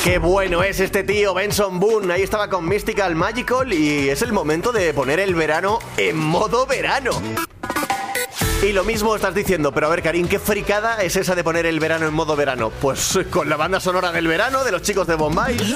Qué bueno es este tío, Benson Boone. Ahí estaba con Mystical Magical y es el momento de poner el verano en modo verano. Y lo mismo estás diciendo, pero a ver, Karim, ¿qué fricada es esa de poner el verano en modo verano? Pues con la banda sonora del verano de los chicos de Bombay.